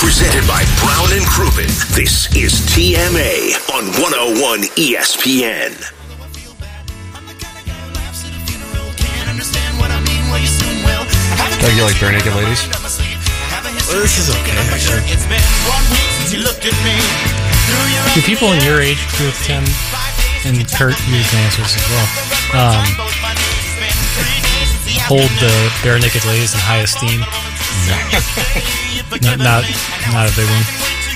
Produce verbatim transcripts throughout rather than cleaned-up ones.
Presented by Brown and Crouppen. This is T M A on one oh one E S P N. Doug, you like Bare Naked Ladies? Well, this is okay, actually. Do people in your age group, Tim, and Kurt, you can answer this as well, um, hold the Bare Naked Ladies in high esteem? No. not, not, not a big one.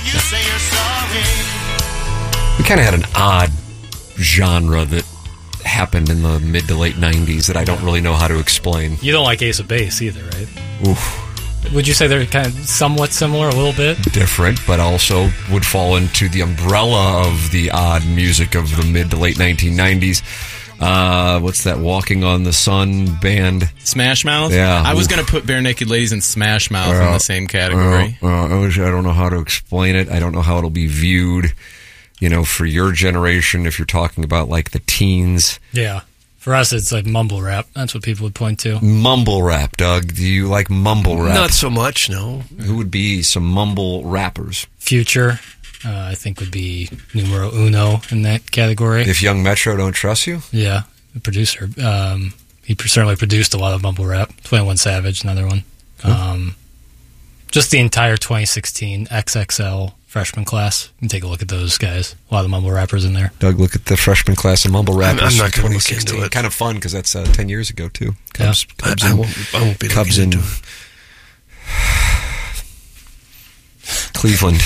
We kind of had an odd genre that happened in the mid to late nineties that I don't really know how to explain. You don't like Ace of Base either, right? Oof. Would you say they're kind of somewhat similar, a little bit? Different, but also would fall into the umbrella of the odd music of the mid to late nineteen nineties. Uh, what's that Walking on the Sun band? Smash Mouth? Yeah. I was going to put Bare Naked Ladies and Smash Mouth uh, in the same category. Uh, uh, I don't know how to explain it. I don't know how it'll be viewed, you know, for your generation if you're talking about like the teens. Yeah. For us, it's like mumble rap. That's what people would point to. Mumble rap, Doug. Do you like mumble rap? Not so much, no. Who would be some mumble rappers? Future, uh, I think, would be numero uno in that category. If Young Metro don't trust you? Yeah, the producer. Um, he certainly produced a lot of mumble rap. twenty-one Savage, another one. Huh. Um, just the entire twenty sixteen X X L freshman class. You can take a look at those guys. A lot of mumble rappers in there. Doug, look at the freshman class of mumble rappers. I'm, I'm not going to look into it. Kind of fun because that's uh, ten years ago too. Cubs, yeah. Cubs I, in, I, won't, I won't be Cubs looking in into it. Cleveland.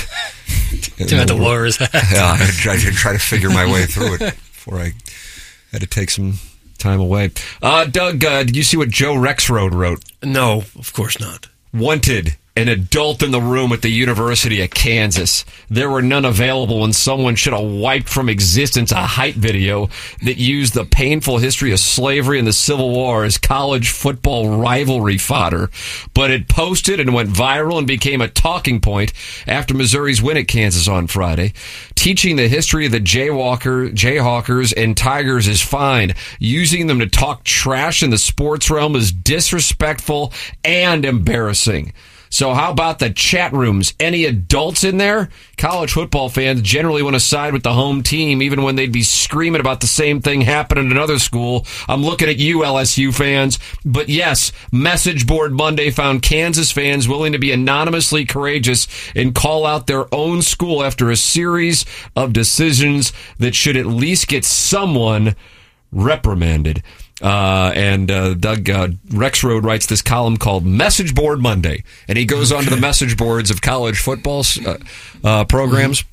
Tim had to lower his hat. Yeah, I tried to try to figure my way through it before I had to take some time away. Uh, Doug, uh, did you see what Joe Rexrode wrote? No, of course not. Wanted. An adult in the room at the University of Kansas. There were none available when someone should have wiped from existence a hype video that used the painful history of slavery and the Civil War as college football rivalry fodder. But it posted and went viral and became a talking point after Missouri's win at Kansas on Friday. Teaching the history of the Jaywalker, Jayhawkers and Tigers is fine. Using them to talk trash in the sports realm is disrespectful and embarrassing. So how about the chat rooms? Any adults in there? College football fans generally want to side with the home team, even when they'd be screaming about the same thing happening at another school. I'm looking at you, L S U fans. But yes, Message Board Monday found Kansas fans willing to be anonymously courageous and call out their own school after a series of decisions that should at least get someone reprimanded. Uh, and uh, Doug uh, Rexrode writes this column called Message Board Monday, and he goes okay. onto the message boards of college football uh, uh, programs.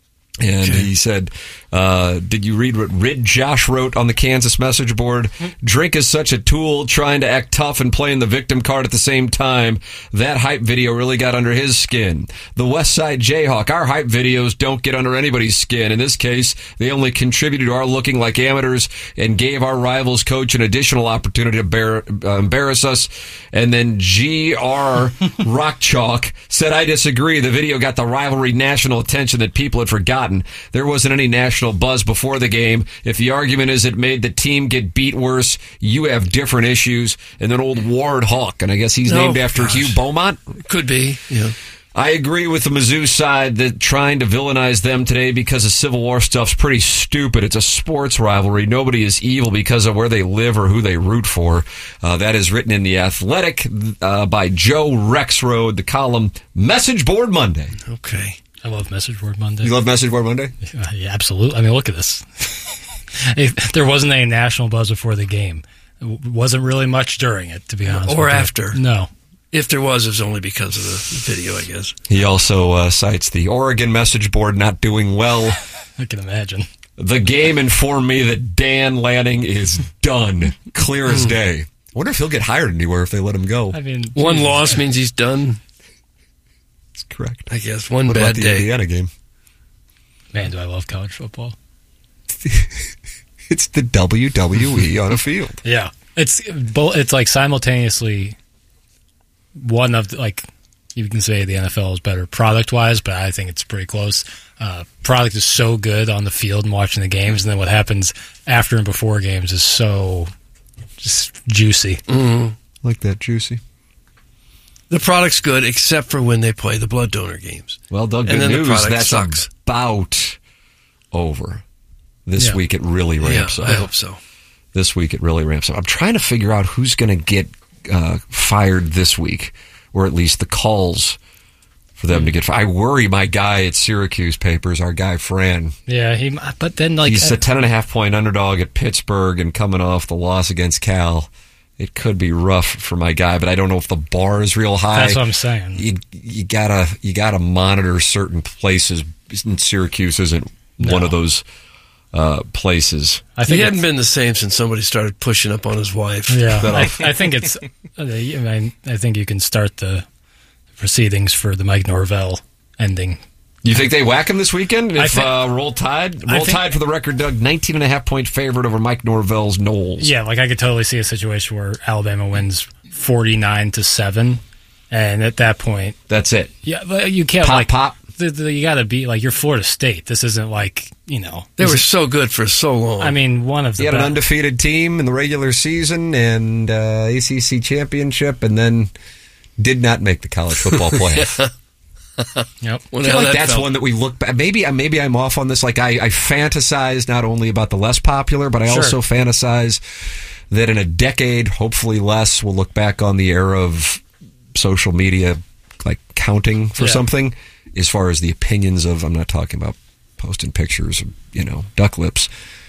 And okay. he said, uh, did you read what Rid Josh wrote on the Kansas message board? Drink is such a tool, trying to act tough and playing the victim card at the same time. That hype video really got under his skin. The West Side Jayhawk, our hype videos don't get under anybody's skin. In this case, they only contributed to our looking like amateurs and gave our rivals coach an additional opportunity to bear, uh, embarrass us. And then G R Rock Chalk said, I disagree. The video got the rivalry national attention that people had forgotten. There wasn't any national buzz before the game. If the argument is it made the team get beat worse, you have different issues. And then old Ward Hawk, and I guess he's oh, named after gosh. Hugh Beaumont? Could be, yeah. I agree with the Mizzou side that trying to villainize them today because of Civil War stuff's pretty stupid. It's a sports rivalry. Nobody is evil because of where they live or who they root for. Uh, that is written in The Athletic uh, by Joe Rexrode, the column Message Board Monday. Okay. I love Message Board Monday. You love Message Board Monday? Uh, yeah, absolutely. I mean, look at this. If there wasn't any national buzz before the game. It wasn't really much during it, to be honest. Or with after. You. No. If there was, it was only because of the video, I guess. He also uh, cites the Oregon Message Board not doing well. I can imagine. The game informed me that Dan Lanning is done. Clear as day. I wonder if he'll get hired anywhere if they let him go. I mean, one geez. loss means he's done. That's correct. I guess one what bad about the day. Indiana game? Man, do I love college football. It's the W W E on a field. Yeah. It's it's like simultaneously one of, the, like, you can say the N F L is better product-wise, but I think it's pretty close. Uh, product is so good on the field and watching the games, and then what happens after and before games is so just juicy. Mm-hmm. Like that, juicy. The product's good, except for when they play the blood donor games. Well, Doug, And good then the news. product That's sucks. about over. This Yeah. week it really ramps Yeah, up. I hope so. This week it really ramps up. I'm trying to figure out who's going to get uh, fired this week, or at least the calls for them to get fired. I worry my guy at Syracuse Papers, our guy Fran. Yeah, he. But then, like, He's a ten and a half point underdog at Pittsburgh and coming off the loss against Cal. It could be rough for my guy, but I don't know if the bar is real high. that's what I'm saying. You, you gotta you gotta monitor certain places. Syracuse isn't No. one of those uh, places. I He think hadn't it's- been the same since somebody started pushing up on his wife. Yeah, That I, off. I think it's. I mean, I think you can start the proceedings for the Mike Norvell ending. You think they whack him this weekend? I If think- uh, Roll Tide, I Roll think- Tide for the record, Doug, nineteen and a half point favorite over Mike Norvell's Knowles. Yeah, like I could totally see a situation where Alabama wins forty-nine to seven, and at that point, That's it. yeah, but you can't Pop, like pop. The, the, you got to be like you're Florida State. This isn't like you know. They this were is- so good for so long. I mean, one of the He had an best- undefeated team in the regular season and uh, A C C championship, and then did not make the college football playoff. Yep. Well, I feel now like that that's felt- one that we look back. Maybe, maybe I'm off on this. Like I, I fantasize not only about the less popular, but I Sure. also fantasize that in a decade, hopefully less, we'll look back on the era of social media, like counting for Yeah. something, as far as the opinions of. I'm not talking about posting pictures of, you know, duck lips.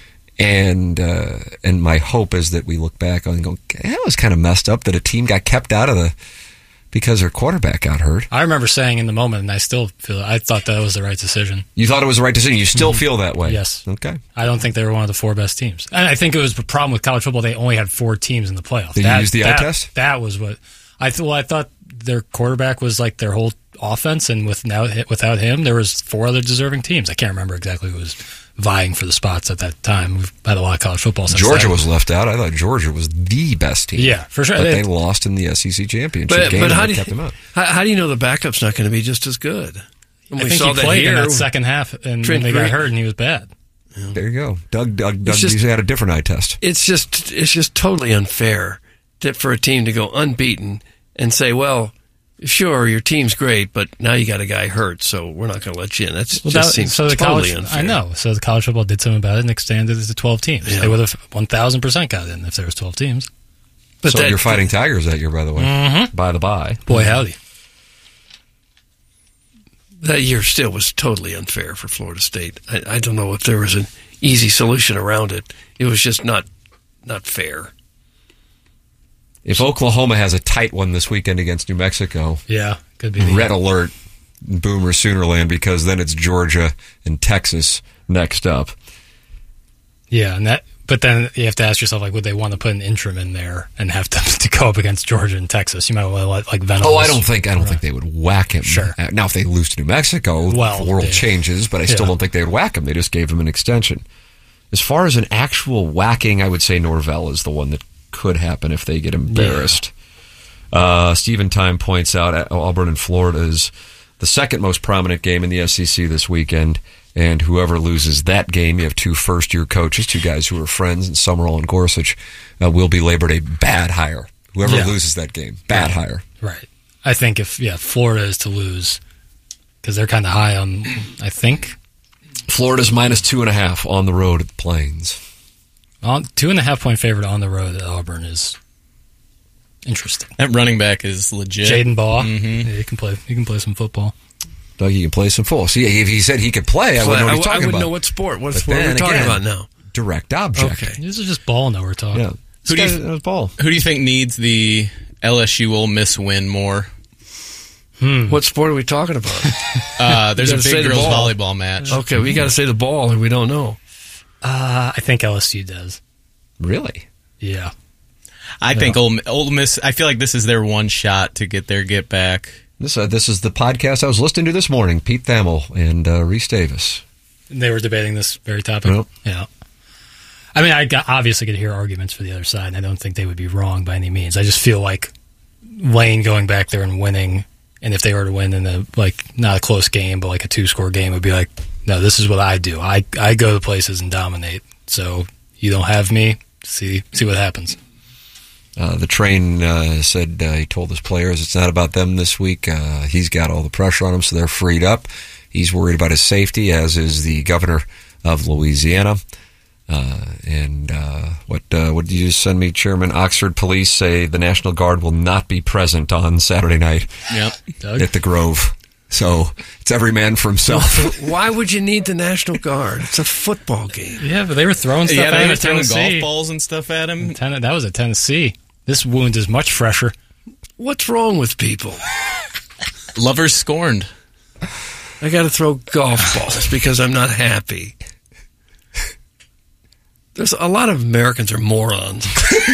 And uh, and my hope is that we look back on and go, that was kind of messed up that a team got kept out of the because their quarterback got hurt. I remember saying in the moment, and I still feel I thought that was the right decision. You thought it was the right decision. You still feel that way? Yes. Okay. I don't think they were one of the four best teams. And I think it was the problem with college football. They only had four teams in the playoffs. Did you use the eye that, test? That was what I thought. Well, I thought their quarterback was like their whole offense, and with now without him, there was four other deserving teams. I can't remember exactly who was vying for the spots at that time. We've had a lot of college football since Georgia then. was left out. I thought Georgia was the best team. Yeah, for sure. But They- they lost in the S E C championship But, game. but and how that do you kept them out. how, how do you know the backup's not going to be just as good? And I we think saw he that played here. in that second half, and Trent when they got Green- hurt, and he was bad. There you go. Doug, Doug, Doug just- usually had a different eye test. It's just it's just totally unfair that for a team to go unbeaten and say, well, sure, your team's great, but now you got a guy hurt, so we're not going to let you in. That Well, just that- seems so the totally college, unfair. I know. So the college football did something about it and extended it to twelve teams. Yeah. They would have one thousand percent got in if there was twelve teams. But so that- you're fighting Tigers that year, by the way. Mm-hmm. By the by. Boy, howdy. that year still was totally unfair for Florida State. I, I don't know if there was an easy solution around it. It was just not not fair. If Oklahoma has a tight one this weekend against New Mexico, Yeah, could be. The, red alert, Boomer Soonerland, because then it's Georgia and Texas next up. Yeah, and that. But then you have to ask yourself, like, would they want to put an interim in there and have to, to go up against Georgia and Texas? You might want to let like Venables. Oh, I don't think I don't think they would whack him. Sure. Uh, Now, if they lose to New Mexico, Well, the world yeah. changes. But I still Yeah. don't think they would whack him. They just gave him an extension. As far as an actual whacking, I would say Norvell is the one that could happen if they get embarrassed. Uh, Stephen Time points out at Auburn and Florida is the second most prominent game in the S E C this weekend. And whoever loses that game, you have two first-year coaches, two guys who are friends, and Summerall and Gorsuch, uh, will be labeled a bad hire. Whoever Yeah. loses that game, bad hire. Right. I think if yeah, Florida is to lose because they're kind of high on. I think Florida's minus two and a half on the road at the Plains. on, two and a half point favorite on the road at Auburn is interesting. That running back is legit. Jaden Baugh, Mhm. yeah, he can play. He can play some football. Doug, he can play some full. See, if he said he could play, I wouldn't know what he's I, I talking wouldn't about. know what sport. What But sport then we're talking again, about now. Direct object. Okay. This is just ball now we're talking. Yeah. Who do you- This guy knows ball. Who do you think needs the L S U Ole Miss win more? What sport are we talking about? Uh, there's a gotta say big the girls ball. volleyball match. Okay, we got to say the ball, and we don't know. Uh, I think L S U does. Really? Yeah. I think Ole, Ole Miss. I feel like this is their one shot to get their get back. This uh, this is the podcast I was listening to this morning. Pete Thamel and uh, Reese Davis. They were debating this very topic. Yep. Yeah. I mean, I got, obviously could hear arguments for the other side, and I don't think they would be wrong by any means. I just feel like Lane going back there and winning, and if they were to win in a, like, not a close game, but like a two-score game, would be like, no, this is what I do. I, I go to places and dominate. So you don't have me. See see what happens. Uh, the train uh, said uh, he told his players it's not about them this week. Uh, he's got all the pressure on him, so they're freed up. He's worried about his safety, as is the governor of Louisiana. Uh, and uh, what uh, what did you just send me, Chairman? Oxford Police say the National Guard will not be present on Saturday night Yep. Doug? at the Grove. So it's every man for himself. Why would you need the National Guard? It's a football game. Yeah, but they were throwing stuff Yeah, at they him were at throwing Tennessee. golf balls and stuff at him. Ten- that was at Tennessee. This wound is much fresher. What's wrong with people? Lovers scorned. I got to throw golf balls because I'm not happy. There's a lot of Americans are morons.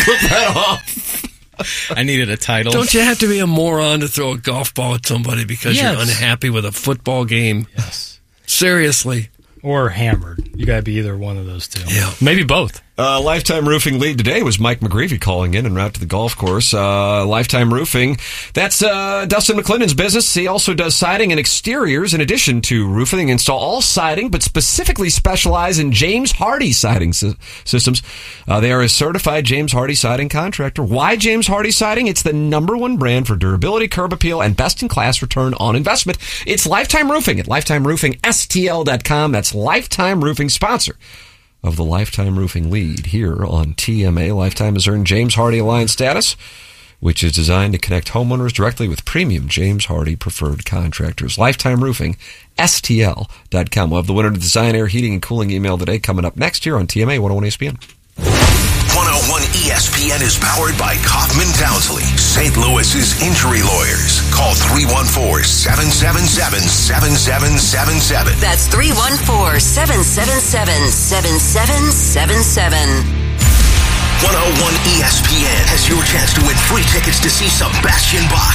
I needed a title. Don't you have to be a moron to throw a golf ball at somebody because Yes. you're unhappy with a football game? Yes. Seriously. Or hammered. You got to be either one of those two. Yeah. Maybe both. Uh, Lifetime Roofing lead today was Mike McGreevy calling in en route to the golf course. Uh, Lifetime Roofing, that's uh, Dustin McClendon's business. He also does siding and exteriors in addition to roofing. They install all siding, but specifically specialize in James Hardie siding sy- systems. Uh, they are a certified James Hardie siding contractor. Why James Hardie siding? It's the number one brand for durability, curb appeal, and best-in-class return on investment. It's Lifetime Roofing at lifetime roofing s t l dot com. That's Lifetime Roofing, sponsor of the Lifetime Roofing lead here on T M A. Lifetime has earned James Hardie Alliance status, which is designed to connect homeowners directly with premium James Hardie preferred contractors. Lifetime Roofing, S T L dot com. We'll have the winner of the Design, Air, Heating, and Cooling email today coming up next here on T M A one oh one E S P N. one oh one E S P N is powered by Kaufman Townsley, Saint Louis's injury lawyers. Call three one four, seven seven seven, seven seven seven seven. That's three one four, seven seven seven, seven seven seven seven. one oh one E S P N has your chance to win free tickets to see Sebastian Bach,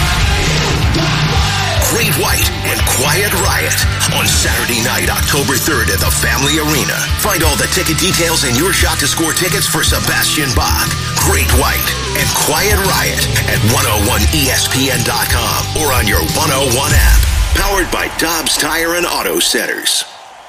Great White, and Quiet Riot on Saturday night, October third at the Family Arena. Find all the ticket details and your shot to score tickets for Sebastian Bach, Great White, and Quiet Riot at one oh one E S P N dot com or on your one oh one app. Powered by Dobbs Tire and Auto Centers.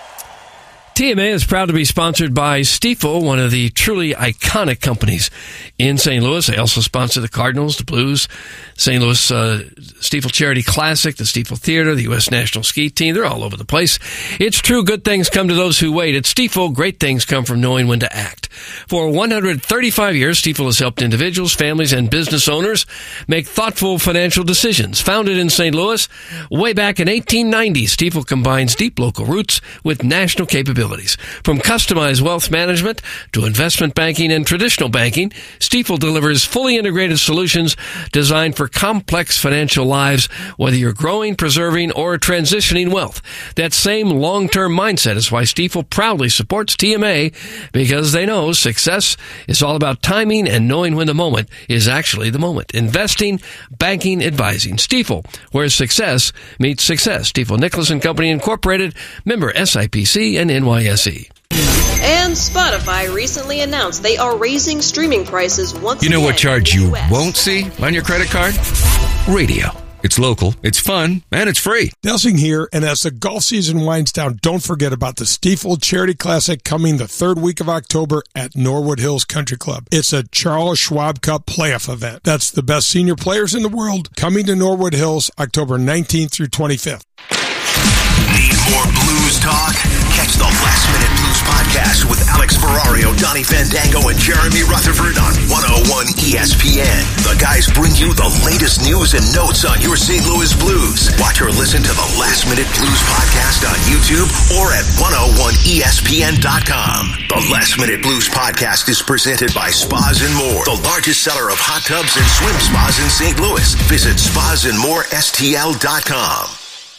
T M A is proud to be sponsored by Stifel, one of the truly iconic companies in Saint Louis. They also sponsor the Cardinals, the Blues, Saint Louis uh, Stifel Charity Classic, the Stifel Theater, the U S National Ski Team. They're all over the place. It's true, good things come to those who wait. At Stifel, great things come from knowing when to act. For one hundred thirty-five years, Stifel has helped individuals, families, and business owners make thoughtful financial decisions. Founded in Saint Louis way back in eighteen ninety, Stifel combines deep local roots with national capabilities. From customized wealth management to investment banking and traditional banking, Stifel delivers fully integrated solutions designed for complex financial lives, whether you're growing, preserving, or transitioning wealth. That same long-term mindset is why Stifel proudly supports T M A, because they know success is all about timing and knowing when the moment is actually the moment. Investing, banking, advising. Stifel, where success meets success. Stifel Nicholas and Company Incorporated, member S I P C and N Y S E. And Spotify recently announced they are raising streaming prices once You know again what charge in the you U S. won't see on your credit card? Radio. It's local, it's fun, and it's free. Nelsing here, and as the golf season winds down, don't forget about the Stifel Charity Classic coming the third week of October at Norwood Hills Country Club. It's a Charles Schwab Cup playoff event. That's the best senior players in the world coming to Norwood Hills October nineteenth through twenty-fifth. Need more blues talk? Catch the Last Minute Blues podcast with Alex Ferrario, Donnie Fandango, and Jeremy Rutherford on one oh one E S P N. The guys bring you the latest news and notes on your Saint Louis Blues. Watch or listen to the Last Minute Blues podcast on YouTube or at one oh one E S P N dot com. The Last Minute Blues podcast is presented by Spas and More, the largest seller of hot tubs and swim spas in Saint Louis. Visit spas and more S T L dot com.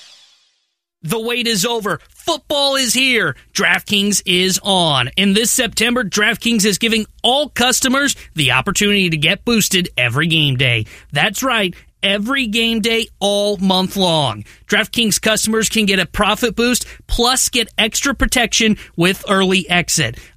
The wait is over. Football is here. DraftKings is on. And this September, DraftKings is giving all customers the opportunity to get boosted every game day. That's right. Every game day all month long. DraftKings customers can get a profit boost plus get extra protection with early exit.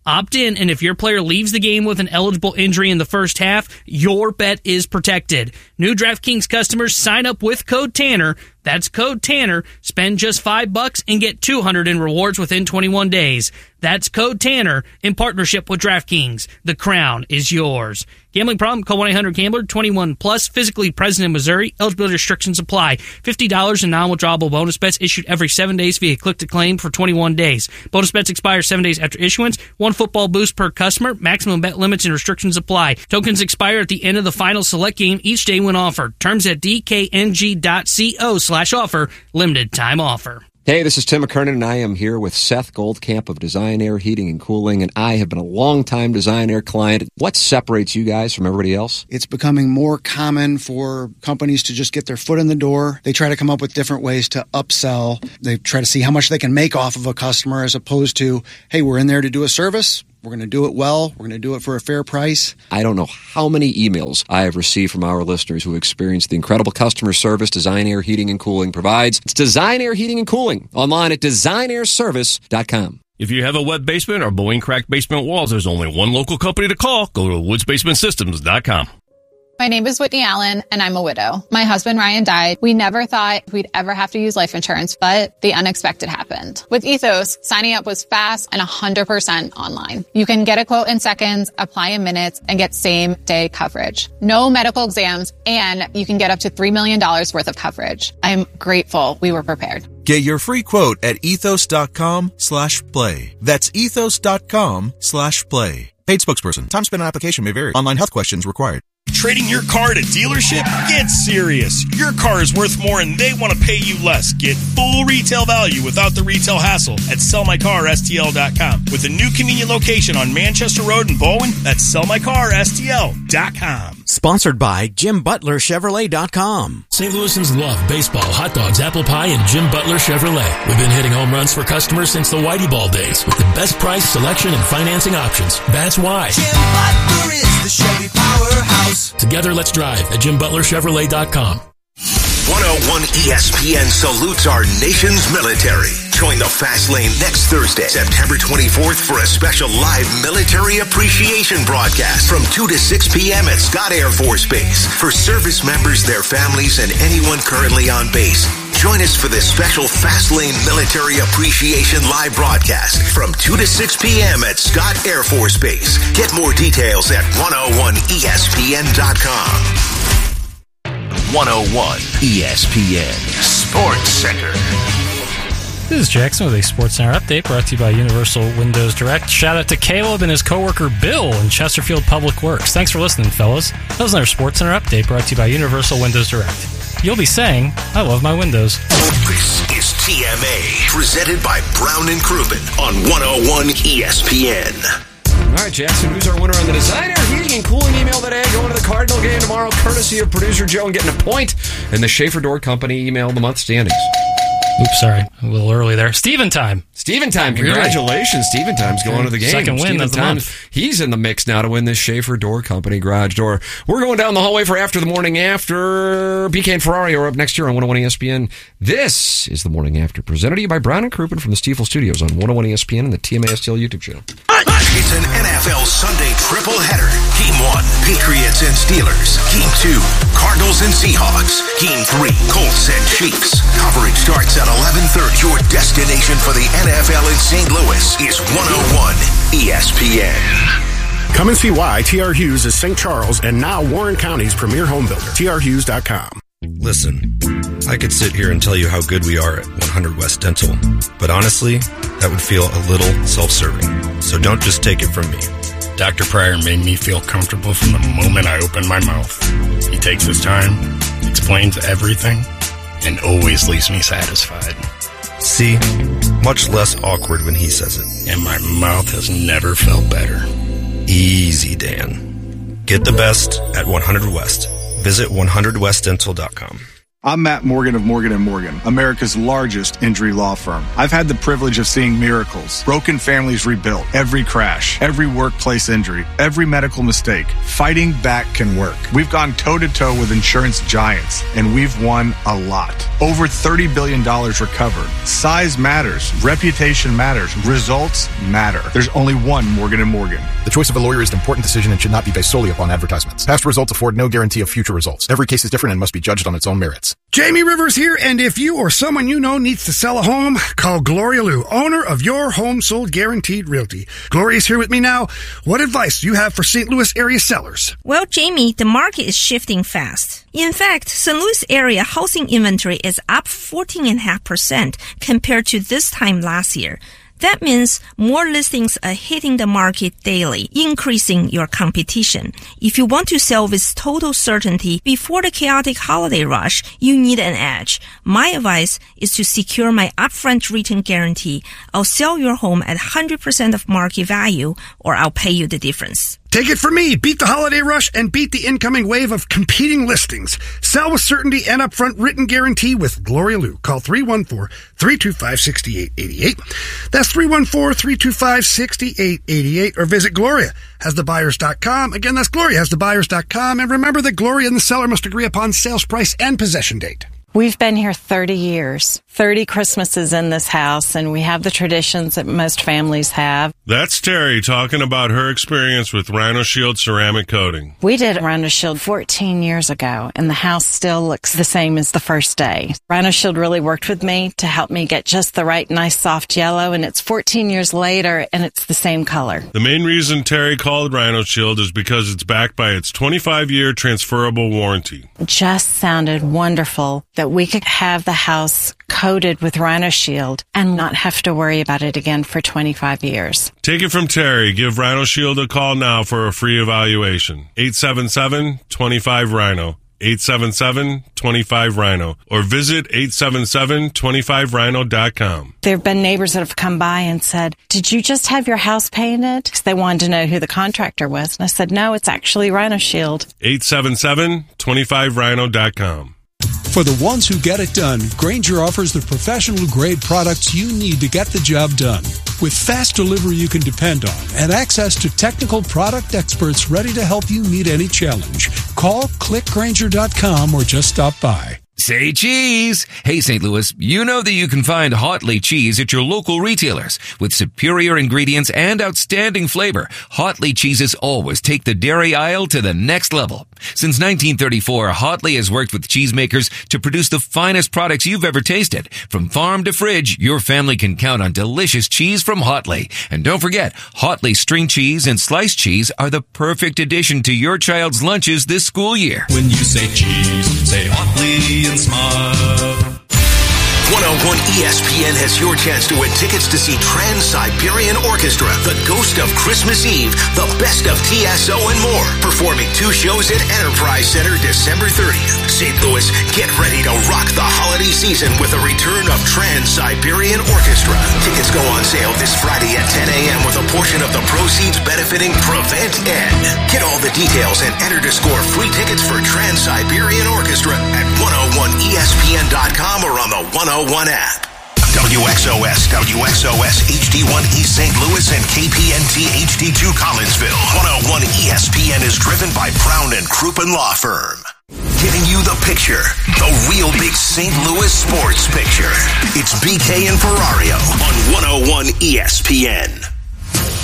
Opt in, and if your player leaves the game with an eligible injury in the first half, your bet is protected. New DraftKings customers sign up with code Tanner. That's code Tanner. Spend just five bucks and get two hundred in rewards within twenty-one days. That's code Tanner in partnership with DraftKings. The crown is yours. Gambling problem? Call one eight hundred gambler. twenty-one plus. Physically present in Missouri. Eligibility restrictions apply. fifty dollars in non-withdrawable bonus bets issued every seven days via click-to-claim for twenty-one days. Bonus bets expire seven days after issuance. One football boost per customer. Maximum bet limits and restrictions apply. Tokens expire at the end of the final select game each day when offered. Terms at d k n g dot co slash offer. Limited time offer. Hey, this is Tim McKernan, and I am here with Seth Goldcamp of Design Air Heating and Cooling, and I have been a long-time Design Air client. What separates you guys from everybody else? It's becoming more common for companies to just get their foot in the door. They try to come up with different ways to upsell. They try to see how much they can make off of a customer as opposed to, hey, we're in there to do a service. We're going to do it well. We're going to do it for a fair price. I don't know how many emails I have received from our listeners who experience the incredible customer service Design Air Heating and Cooling provides. It's Design Air Heating and Cooling, online at design air service dot com. If you have a wet basement or bowing cracked basement walls, there's only one local company to call. Go to woods basement systems dot com. My name is Whitney Allen, and I'm a widow. My husband, Ryan, died. We never thought we'd ever have to use life insurance, but the unexpected happened. With Ethos, signing up was fast and one hundred percent online. You can get a quote in seconds, apply in minutes, and get same-day coverage. No medical exams, and you can get up to three million dollars worth of coverage. I'm grateful we were prepared. Get your free quote at ethos.com slash play. That's ethos.com slash play. Paid spokesperson. Time spent on application may vary. Online health questions required. Trading your car at a dealership? Get serious. Your car is worth more and they want to pay you less. Get full retail value without the retail hassle at sell my car s t l dot com. With a new convenient location on Manchester Road in Bowen, that's sell my car s t l dot com. Sponsored by Jim Butler Chevrolet dot com. Saint Louisans love baseball, hot dogs, apple pie, and Jim Butler Chevrolet. We've been hitting home runs for customers since the Whitey Ball days with the best price, selection, and financing options. That's why Jim Butler is the Chevy powerhouse. Together, let's drive at Jim Butler Chevrolet dot com. one oh one E S P N salutes our nation's military. Join the Fast Lane next Thursday, September twenty-fourth, for a special live military appreciation broadcast from two to six p.m. at Scott Air Force Base. For service members, their families, and anyone currently on base, join us for this special Fast Lane military appreciation live broadcast from two to six p.m. at Scott Air Force Base. Get more details at one oh one E S P N dot com. one oh one E S P N Sports Center. This is Jackson with a Sports Center update brought to you by Universal Windows Direct. Shout out to Caleb and his coworker Bill in Chesterfield Public Works. Thanks for listening, fellas. That was another Sports Center update brought to you by Universal Windows Direct. You'll be saying, I love my windows. This is T M A, presented by Brown and Crouppen on one oh one E S P N. All right, Jackson, who's our winner on the Design Air Heating and Cooling email today? Going to the Cardinal game tomorrow, courtesy of producer Joe, and getting a point in the Schaefer Door Company email of the month standings. Oops, sorry. A little early there. Steven Time. Steven Time. Congratulations. Really? Steven Time's going to the game. Second win Steven of the Time's, month. He's in the mix now to win this Schaefer Door Company garage door. We're going down the hallway for After the Morning After. B K and Ferrari are up next year on one oh one E S P N. This is the Morning After, presented to you by Brown and Crouppen from the Stiefel Studios on one oh one E S P N and the T M A S T L YouTube channel. It's an N F L Sunday triple header. Game one, Patriots and Steelers. Game two, Cardinals and Seahawks. Game three, Colts and Chiefs. Coverage starts at eleven thirty. Your destination for the N F L in Saint Louis is one oh one E S P N. Come and see why T R Hughes is Saint Charles and now Warren County's premier home builder. T R Hughes dot com. Listen, I could sit here and tell you how good we are at one hundred West Dental, but honestly, that would feel a little self-serving. So don't just take it from me. Doctor Pryor made me feel comfortable from the moment I opened my mouth. He takes his time, explains everything, and always leaves me satisfied. See? Much less awkward when he says it. And my mouth has never felt better. Easy, Dan. Get the best at one hundred West. Visit one hundred west dental dot com. I'm Matt Morgan of Morgan and Morgan, America's largest injury law firm. I've had the privilege of seeing miracles, broken families rebuilt, every crash, every workplace injury, every medical mistake. Fighting back can work. We've gone toe-to-toe with insurance giants, and we've won a lot. Over thirty billion dollars recovered. Size matters. Reputation matters. Results matter. There's only one Morgan and Morgan. The choice of a lawyer is an important decision and should not be based solely upon advertisements. Past results afford no guarantee of future results. Every case is different and must be judged on its own merits. Jamie Rivers here, and if you or someone you know needs to sell a home, call Gloria Lou, owner of Your Home Sold Guaranteed Realty. Gloria's here with me now. What advice do you have for Saint Louis area sellers? Well, Jamie, the market is shifting fast. In fact, Saint Louis area housing inventory is up fourteen point five percent compared to this time last year. That means more listings are hitting the market daily, increasing your competition. If you want to sell with total certainty before the chaotic holiday rush, you need an edge. My advice is to secure my upfront written guarantee. I'll sell your home at one hundred percent of market value, or I'll pay you the difference. Take it from me. Beat the holiday rush and beat the incoming wave of competing listings. Sell with certainty and upfront written guarantee with Gloria Lou. Call three one four, three two five, six eight eight eight. That's three one four, three two five, six eight eight eight, or visit Gloria Has The Buyers dot com. Again, that's Gloria Has The Buyers dot com. And remember that Gloria and the seller must agree upon sales price and possession date. We've been here thirty years, thirty Christmases in this house, and we have the traditions that most families have. That's Terry talking about her experience with Rhino Shield ceramic coating. We did Rhino Shield fourteen years ago, and the house still looks the same as the first day. Rhino Shield really worked with me to help me get just the right nice soft yellow, and it's fourteen years later, and it's the same color. The main reason Terry called Rhino Shield is because it's backed by its twenty-five year transferable warranty. It just sounded wonderful that we could have the house coated with Rhino Shield and not have to worry about it again for twenty-five years. Take it from Terry. Give Rhino Shield a call now for a free evaluation. eight seven seven, two five, Rhino. eight seven seven, two five, Rhino. Or visit eight seven seven, two five rhino dot com. There have been neighbors that have come by and said, "Did you just have your house painted?" Because they wanted to know who the contractor was. And I said, "No, it's actually Rhino Shield." eight seven seven, two five rhino dot com. For the ones who get it done, Grainger offers the professional-grade products you need to get the job done. With fast delivery you can depend on and access to technical product experts ready to help you meet any challenge. Call click grainger dot com or just stop by. Say cheese! Hey, Saint Louis, you know that you can find Hotley cheese at your local retailers. With superior ingredients and outstanding flavor, Hotley cheeses always take the dairy aisle to the next level. Since nineteen thirty-four, Hotley has worked with cheesemakers to produce the finest products you've ever tasted. From farm to fridge, your family can count on delicious cheese from Hotley. And don't forget, Hotley string cheese and sliced cheese are the perfect addition to your child's lunches this school year. When you say cheese, say Hotley and smile. one oh one E S P N has your chance to win tickets to see Trans-Siberian Orchestra, The Ghost of Christmas Eve, The Best of T S O, and more. Performing two shows at Enterprise Center December thirtieth. Saint Louis, get ready to rock the holiday season with a return of Trans-Siberian Orchestra. Tickets go on sale this Friday at ten a.m. with a portion of the proceeds benefiting Prevent Ed. Get all the details and enter to score free tickets for Trans-Siberian Orchestra at one oh one E S P N dot com or on the one oh one app. W X O S, W X O S H D one East Saint Louis, and K P N T H D two Collinsville. one oh one E S P N is driven by Brown and Crouppen Law Firm. Giving you the picture, the real big Saint Louis sports picture. It's B K and Ferrario on one oh one E S P N.